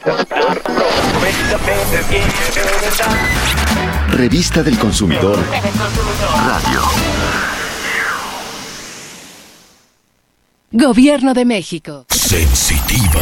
Revista del Consumidor Radio. Gobierno de México. Sensitiva.